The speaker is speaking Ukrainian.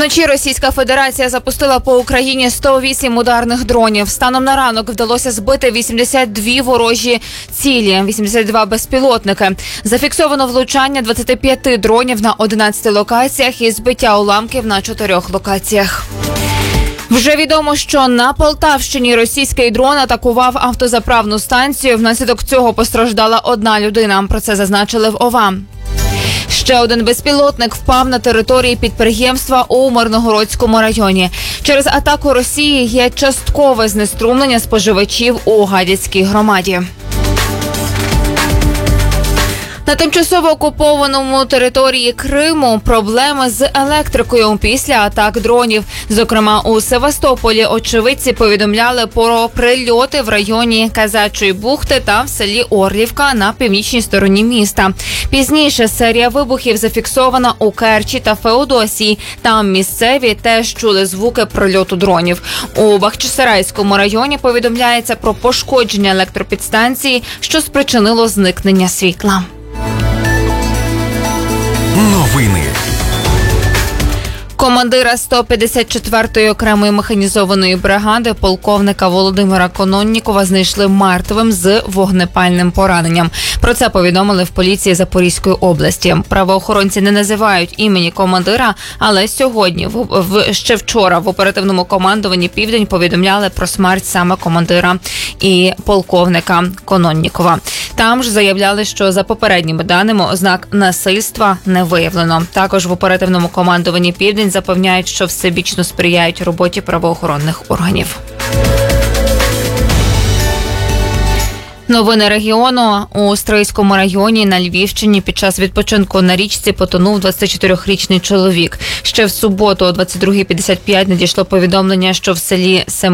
Вночі Російська Федерація запустила по Україні 108 ударних дронів. Станом на ранок вдалося збити 82 ворожі цілі, 82 безпілотники. Зафіксовано влучання 25 дронів на 11 локаціях і збиття уламків на 4 локаціях. Вже відомо, що на Полтавщині російський дрон атакував автозаправну станцію. Внаслідок цього постраждала одна людина. Про це зазначили в ОВА. Ще один безпілотник впав на території підприємства у Мирногородському районі. Через атаку Росії є часткове знеструмлення споживачів у Гадяцькій громаді. На тимчасово окупованому території Криму проблеми з електрикою після атак дронів. Зокрема, у Севастополі очевидці повідомляли про прильоти в районі Казачої бухти та в селі Орлівка на північній стороні міста. Пізніше серія вибухів зафіксована у Керчі та Феодосії. Там місцеві теж чули звуки прильоту дронів. У Бахчисарайському районі повідомляється про пошкодження електропідстанції, що спричинило зникнення світла. Новини. Командира 154-ї окремої механізованої бригади полковника Володимира Кононнікова знайшли мертвим з вогнепальним пораненням. Про це повідомили в поліції Запорізької області. Правоохоронці не називають імені командира, але сьогодні, ще вчора, в оперативному командуванні «Південь» повідомляли про смерть саме командира і полковника Кононнікова. Там ж заявляли, що за попередніми даними ознак насильства не виявлено. Також в оперативному командуванні «Південь» запевняють, що всебічно сприяють роботі правоохоронних органів. Новини регіону. У Стрийському районі на Львівщині під час відпочинку на річці потонув 24-річний чоловік. Ще в суботу о 22:55 надійшло повідомлення, що в селі